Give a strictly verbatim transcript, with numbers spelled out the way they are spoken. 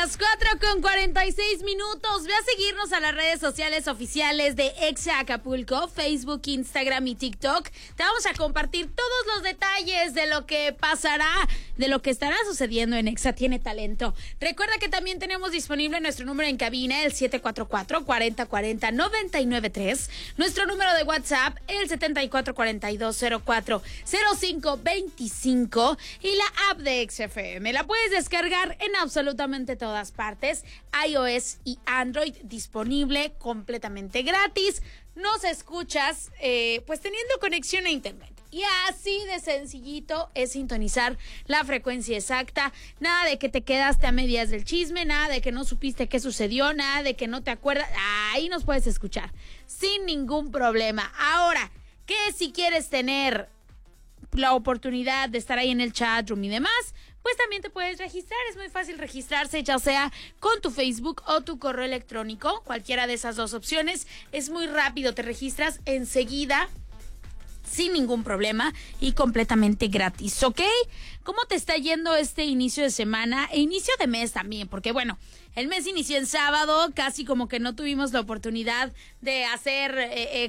las cuatro con cuarenta y seis minutos. Ve a seguirnos a las redes sociales oficiales de Exa Acapulco, Facebook, Instagram y TikTok. Te vamos a compartir todos los detalles de lo que pasará, de lo que estará sucediendo en Exa Tiene Talento. Recuerda que también tenemos disponible nuestro número en cabina, el siete cuatro cuatro, cuarenta cuarenta, noventa y nueve tres. Nuestro número de WhatsApp, el setenta y cuatro cuarenta y dos, cero cuatro, cero cinco veinticinco. Y la app de Exa F M. La puedes descargar en absolutamente todas partes, iOS y Android, disponible completamente gratis. Nos escuchas eh, pues teniendo conexión a internet. Y así de sencillito es sintonizar la frecuencia exacta. Nada de que te quedaste a medias del chisme, nada de que no supiste qué sucedió, nada de que no te acuerdas. Ahí nos puedes escuchar sin ningún problema. Ahora, que si quieres tener la oportunidad de estar ahí en el chat room y demás, pues también te puedes registrar. Es muy fácil registrarse, ya sea con tu Facebook o tu correo electrónico, cualquiera de esas dos opciones. Es muy rápido, te registras enseguida sin ningún problema y completamente gratis, ¿ok? ¿Cómo te está yendo este inicio de semana e inicio de mes también? Porque bueno, el mes inició en sábado, casi como que no tuvimos la oportunidad de hacer eh, eh,